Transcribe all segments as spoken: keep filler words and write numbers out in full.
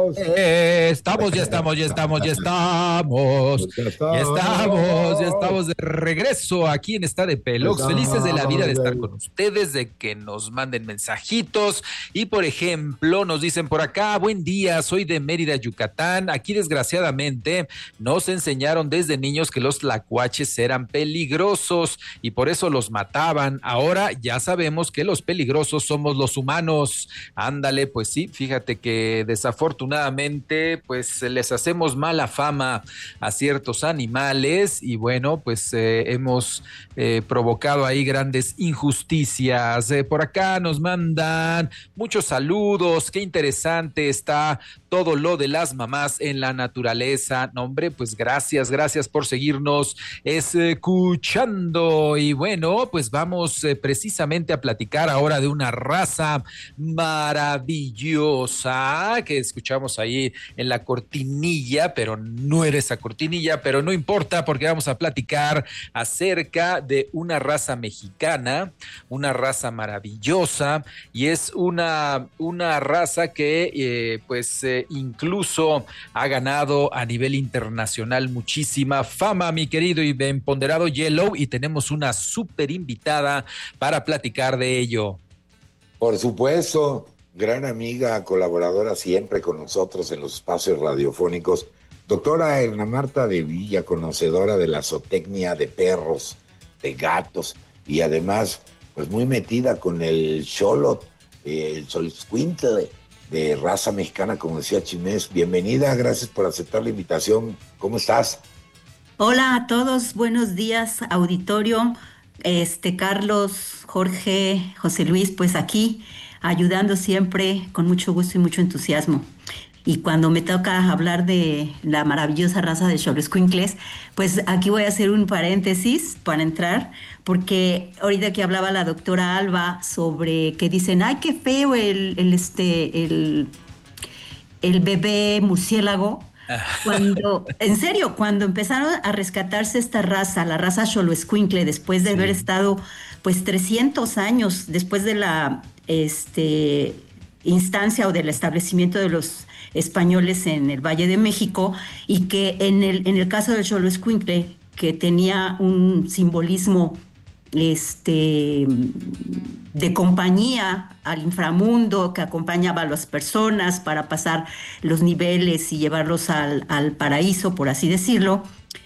estamos. Eh, estamos, ya estamos, ya estamos, ya estamos. Ya Ya estamos, ya estamos. estamos de regreso aquí en Está de Pelox. Felices de la vida de estar Estamos. con ustedes, de que nos manden mensajitos. Y por ejemplo, nos dicen por acá, buen día, soy de Mérida, Yucatán. Aquí desgraciadamente nos enseñaron desde niños que los tlacuaches eran peligrosos y por eso los mataban. Ahora ya sabemos que los peligrosos somos los humanos. Ándale, pues sí, fíjate que desafortunadamente pues les hacemos mala fama a ciertos animales y bueno, pues eh, hemos eh, provocado ahí grandes injusticias. Eh, por acá nos mandan muchos saludos, qué interesante está todo lo de las mamás en la naturaleza. No, hombre, pues gracias, gracias por seguirnos escuchando. Y bueno, pues vamos eh, precisamente a platicar ahora de una raza maravillosa que escuchamos ahí en la cortinilla, pero no era esa cortinilla, pero no importa porque vamos a platicar acerca de una raza mexicana, una raza maravillosa y es una, una raza que eh, pues eh, incluso ha ganado a nivel internacional muchísima fama, mi querido y bien ponderado Yellow, y tenemos una súper invitada para platicar de ello. Por supuesto, gran amiga, colaboradora siempre con nosotros en los espacios radiofónicos, doctora Erna Marta de Villa, conocedora de la zootecnia de perros, de gatos, y además, pues muy metida con el xolotl, el xoloescuintle, de raza mexicana, como decía Chinés. Bienvenida, gracias por aceptar la invitación. ¿Cómo estás? Hola a todos, buenos días, auditorio. Este, Carlos, Jorge, José Luis, pues aquí ayudando siempre con mucho gusto y mucho entusiasmo. Y cuando me toca hablar de la maravillosa raza de xoloescuincles, pues aquí voy a hacer un paréntesis para entrar, porque ahorita que hablaba la doctora Alba sobre que dicen, ay, qué feo el, el, este, el, el bebé murciélago. Cuando, en serio, cuando empezaron a rescatarse esta raza, la raza xoloescuincle, después de sí. haber estado pues trescientos años después de la este, instancia o del establecimiento de los españoles en el Valle de México, y que en el, en el caso del xoloescuincle, que tenía un simbolismo este, de compañía al inframundo, que acompañaba a las personas para pasar los niveles y llevarlos al, al paraíso, por así decirlo,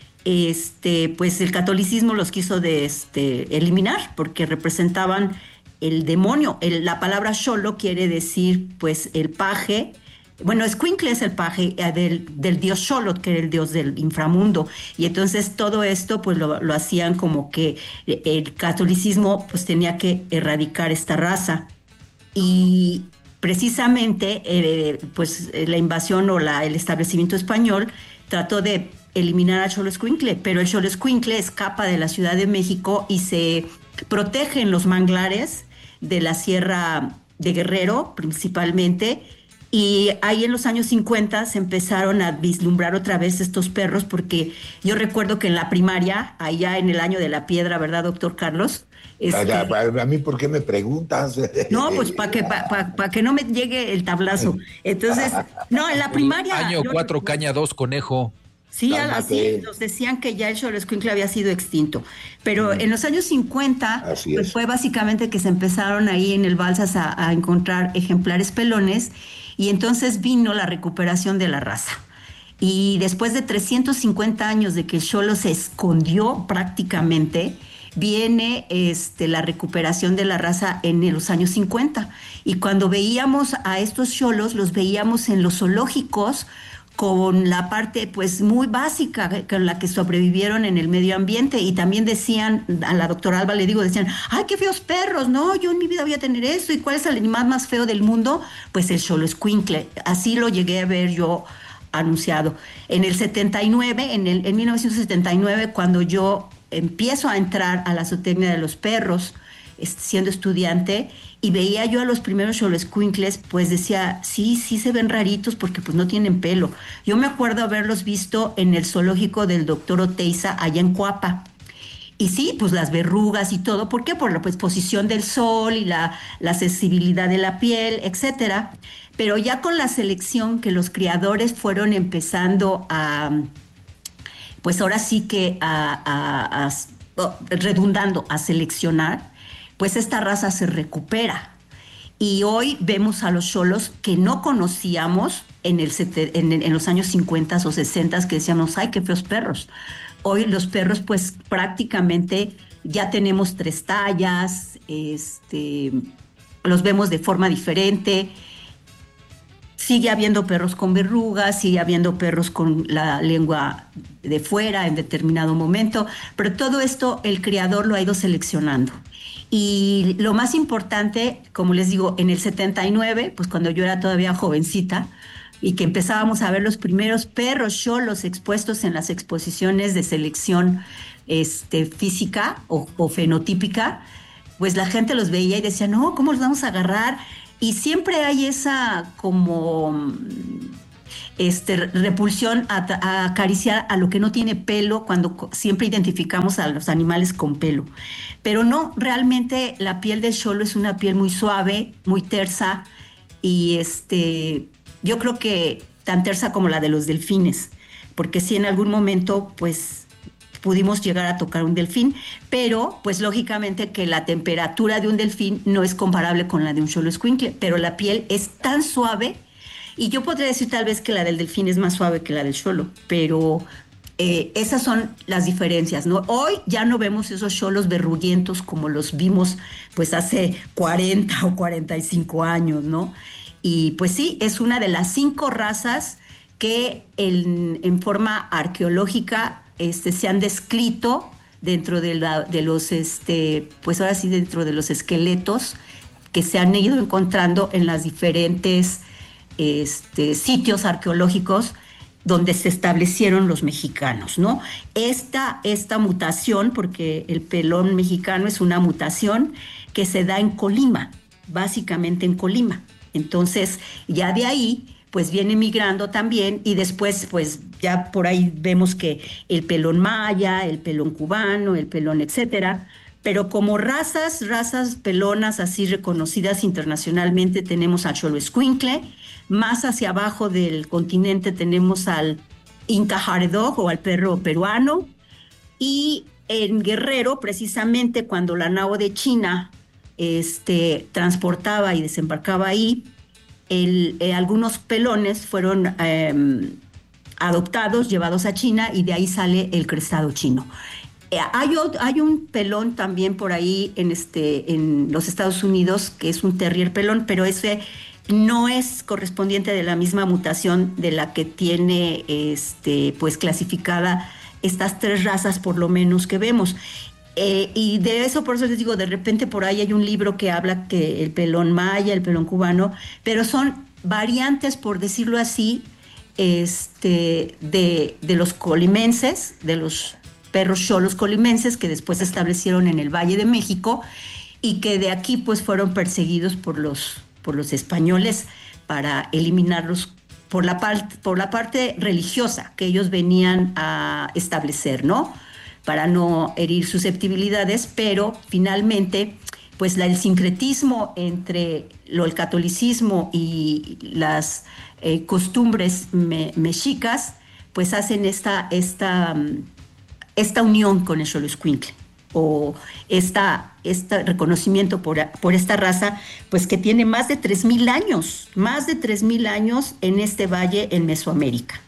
este, pues el catolicismo los quiso de, este, eliminar porque representaban el demonio. El, la palabra xolo quiere decir pues el paje. Bueno, escuincle es el paje eh, del, del dios Xolotl, que era el dios del inframundo, y entonces todo esto pues lo, lo hacían como que el catolicismo pues tenía que erradicar esta raza, y precisamente eh, pues la invasión o la, el establecimiento español trató de eliminar al xoloescuincle, pero el xoloescuincle escapa de la Ciudad de México y se protege en los manglares de la Sierra de Guerrero principalmente. Y ahí en los años cincuenta se empezaron a vislumbrar otra vez estos perros, porque yo recuerdo que en la primaria, allá en el año de la piedra, ¿verdad, doctor Carlos? Este, a, a, a mí, ¿por qué me preguntas? No, pues para que, pa, pa, pa que no me llegue el tablazo. Entonces, no, en la primaria... Año cuatro, caña dos, conejo. Sí, así nos decían que ya el xoloescuincle había sido extinto, pero mm. en los años cincuenta pues fue básicamente que se empezaron ahí en el Balsas a, a encontrar ejemplares pelones, y entonces vino la recuperación de la raza. Y después de trescientos cincuenta años de que el xolo se escondió prácticamente, viene este, la recuperación de la raza en los años cincuenta. Y cuando veíamos a estos xolos, los veíamos en los zoológicos, con la parte pues muy básica con la que sobrevivieron en el medio ambiente, y también decían, a la doctora Alba le digo, decían, ay, qué feos perros, no, yo en mi vida voy a tener eso, ¿y cuál es el animal más feo del mundo? Pues el xoloescuincle, así lo llegué a ver yo anunciado. En el setenta y nueve, en, el, en mil novecientos setenta y nueve, cuando yo empiezo a entrar a la zootecnia de los perros, siendo estudiante, y veía yo a los primeros xoloescuincles, pues decía, sí, sí se ven raritos porque pues no tienen pelo. Yo me acuerdo haberlos visto en el zoológico del doctor Oteiza, allá en Coapa. Y sí, pues las verrugas y todo. ¿Por qué? Por la pues, exposición del sol y la, la sensibilidad de la piel, etcétera. pero ya con la selección que los criadores fueron empezando a, pues ahora sí que a, a, a, oh, redundando, a seleccionar, pues esta raza se recupera. Y hoy vemos a los cholos que no conocíamos en, el, en, en los años cincuenta o sesenta, que decíamos, ay, qué feos perros. Hoy los perros, pues prácticamente ya tenemos tres tallas, este, los vemos de forma diferente. Sigue habiendo perros con verrugas, sigue habiendo perros con la lengua de fuera en determinado momento, pero todo esto el criador lo ha ido seleccionando. Y lo más importante, como les digo, en el setenta y nueve, pues cuando yo era todavía jovencita y que empezábamos a ver los primeros perros cholos expuestos en las exposiciones de selección este, física o, o fenotípica, pues la gente los veía y decía, no, ¿cómo los vamos a agarrar? Y siempre hay esa como este, repulsión a, a acariciar a lo que no tiene pelo cuando siempre identificamos a los animales con pelo. Pero no, realmente la piel del cholo es una piel muy suave, muy tersa y este, yo creo que tan tersa como la de los delfines, porque sí en algún momento pues pudimos llegar a tocar un delfín, pero pues lógicamente que la temperatura de un delfín no es comparable con la de un xoloescuincle, pero la piel es tan suave, y yo podría decir tal vez que la del delfín es más suave que la del cholo, pero eh, esas son las diferencias, ¿no? Hoy ya no vemos esos cholos verruguientos como los vimos pues hace cuarenta o cuarenta y cinco años, ¿no? Y pues sí, es una de las cinco razas que en, en forma arqueológica Este, se han descrito dentro de, la, de los, este, pues ahora sí, dentro de los esqueletos que se han ido encontrando en los diferentes este, sitios arqueológicos donde se establecieron los mexicanos, ¿no? Esta, esta mutación, porque el pelón mexicano es una mutación que se da en Colima, básicamente en Colima. Entonces, ya de ahí pues viene migrando también y después pues ya por ahí vemos que el pelón maya, el pelón cubano, el pelón etcétera, pero como razas, razas pelonas así reconocidas internacionalmente tenemos al xoloescuincle, más hacia abajo del continente tenemos al Inca Hare Dog o al perro peruano, y en Guerrero precisamente cuando la nao de China este, transportaba y desembarcaba ahí, El, eh, algunos pelones fueron eh, adoptados, llevados a China y de ahí sale el crestado chino. Eh, hay, hay un pelón también por ahí en, este, en los Estados Unidos que es un terrier pelón, pero ese no es correspondiente de la misma mutación de la que tiene este, pues clasificada estas tres razas por lo menos que vemos. Eh, y de eso, por eso les digo, de repente por ahí hay un libro que habla que el pelón maya, el pelón cubano, pero son variantes, por decirlo así, este, de, de los colimenses, de los perros cholos colimenses que después se establecieron en el Valle de México y que de aquí pues fueron perseguidos por los, por los españoles para eliminarlos por la, part, por la parte religiosa que ellos venían a establecer, ¿no? Para no herir susceptibilidades, pero finalmente, pues la, el sincretismo entre lo, el catolicismo y las eh, costumbres me, mexicas, pues hacen esta, esta, esta unión con el xoloescuincle, o esta, este reconocimiento por, por esta raza, pues que tiene más de tres mil años, más de tres mil años en este valle en Mesoamérica.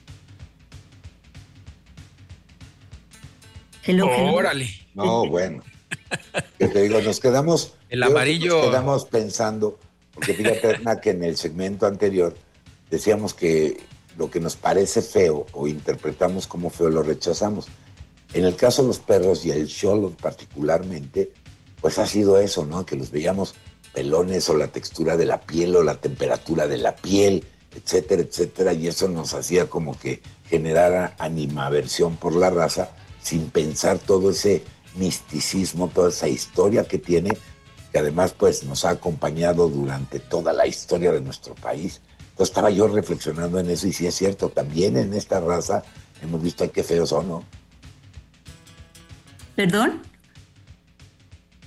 Hello, hello. Órale. No, bueno. Que te digo, nos quedamos. El amarillo. Nos quedamos pensando, porque fíjate, Erna, que en el segmento anterior decíamos que lo que nos parece feo o interpretamos como feo lo rechazamos. En el caso de los perros y el cholo particularmente, pues ha sido eso, ¿no? Que los veíamos pelones o la textura de la piel o la temperatura de la piel, etcétera, etcétera, y eso nos hacía como que generara animaversión por la raza, sin pensar todo ese misticismo, toda esa historia que tiene, que además pues nos ha acompañado durante toda la historia de nuestro país. Entonces estaba yo reflexionando en eso y sí es cierto, también en esta raza hemos visto ay, qué feos son, ¿no? ¿Perdón?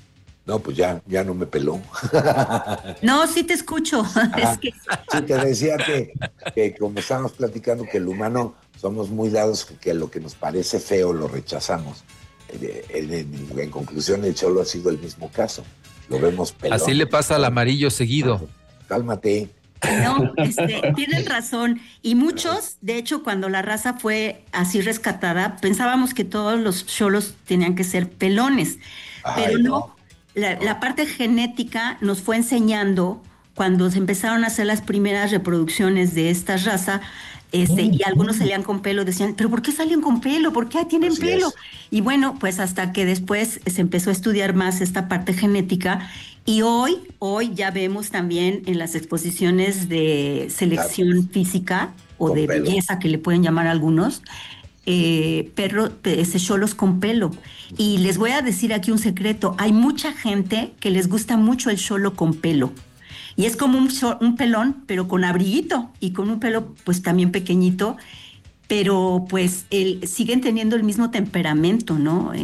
No, pues ya, ya no me peló. No, sí te escucho. Ah, Es que sí, te decía que, que como estábamos platicando, que el humano somos muy dados que lo que nos parece feo lo rechazamos. En, en- en conclusión, el Cholo ha sido el mismo caso. Lo vemos Así pelón. le pasa al amarillo seguido. Cálmate. no, este, tienen razón. Y muchos, de hecho, cuando la raza fue así rescatada, pensábamos que todos los cholos tenían que ser pelones, pero Ay, no. no. La, No. la parte genética nos fue enseñando cuando se empezaron a hacer las primeras reproducciones de esta raza, este, y algunos salían con pelo, decían, pero ¿por qué salen con pelo? ¿Por qué tienen Así pelo? es. Y bueno, pues hasta que después se empezó a estudiar más esta parte genética y hoy, hoy ya vemos también en las exposiciones de Claro, selección física o con de pelo. belleza que le pueden llamar algunos, eh, perro, ese cholos con pelo. Y les voy a decir aquí un secreto, hay mucha gente que les gusta mucho el cholo con pelo. Y es como un, cho- un pelón, pero con abriguito y con un pelo pues también pequeñito, pero pues el, siguen teniendo el mismo temperamento, ¿no?